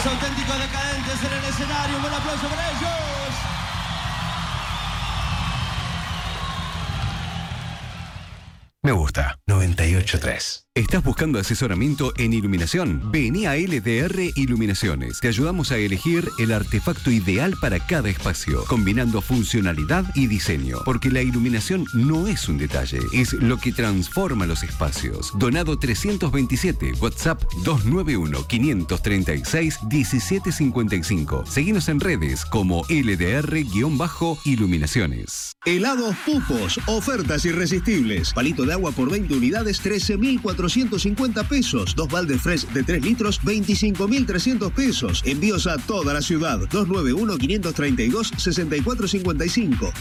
Los auténticos decadentes en el escenario. Un buen aplauso para ellos. Me gusta 98.3. ¿Estás buscando asesoramiento en iluminación? Vení a LDR Iluminaciones. Te ayudamos a elegir el artefacto ideal para cada espacio, combinando funcionalidad y diseño. Porque la iluminación no es un detalle, es lo que transforma los espacios. Donado 327, WhatsApp 291-536-1755. Seguinos en redes como LDR-Iluminaciones. Helados Pupos, ofertas irresistibles. Palito de agua por 20 unidades, 13.450 pesos. 2 baldes fresh de 3 litros, 25.300 pesos. Envíos a toda la ciudad. 291-532-6455.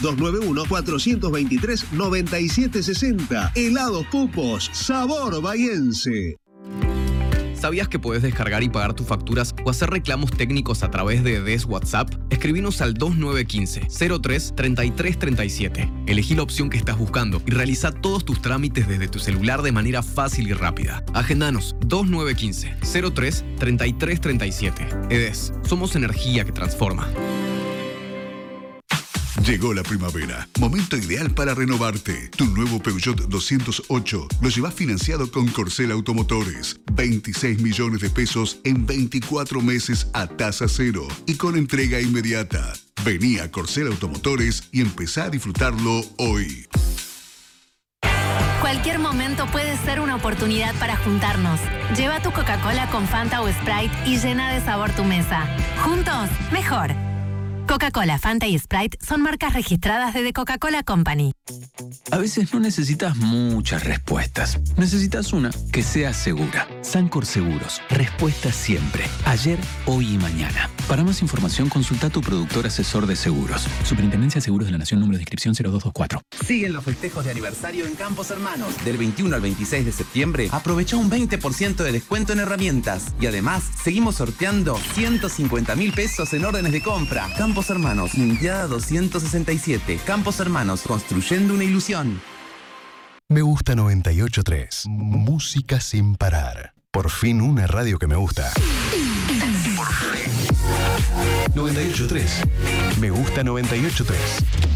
291-423-9760. Helados Pupos, sabor bahiense. ¿Sabías que puedes descargar y pagar tus facturas o hacer reclamos técnicos a través de DES WhatsApp? Escribinos al 2915-03-3337. Elegí la opción que estás buscando y realiza todos tus trámites desde tu celular de manera fácil y rápida. Agendanos 2915-03-3337. EDES, somos energía que transforma. Llegó la primavera, momento ideal para renovarte. Tu nuevo Peugeot 208 lo llevas financiado con Corcel Automotores. 26 millones de pesos en 24 meses a tasa cero y con entrega inmediata. Vení a Corcel Automotores y empezá a disfrutarlo hoy. Cualquier momento puede ser una oportunidad para juntarnos. Lleva tu Coca-Cola con Fanta o Sprite y llena de sabor tu mesa. Juntos, mejor. Coca-Cola, Fanta y Sprite son marcas registradas de The Coca-Cola Company. A veces no necesitas muchas respuestas. Necesitas una que sea segura. Sancor Seguros. Respuesta siempre. Ayer, hoy y mañana. Para más información, consulta a tu productor asesor de seguros. Superintendencia de Seguros de la Nación, número de inscripción 0224. Siguen los festejos de aniversario en Campos Hermanos. Del 21 al 26 de septiembre, aprovecha un 20% de descuento en herramientas. Y además, seguimos sorteando 150.000 pesos en órdenes de compra. Campos Hermanos, Limpiada 267. Campos Hermanos, construyendo una ilusión. Me gusta 98.3. Música sin parar. Por fin una radio que me gusta. Por fin. 98.3. Me gusta 98.3.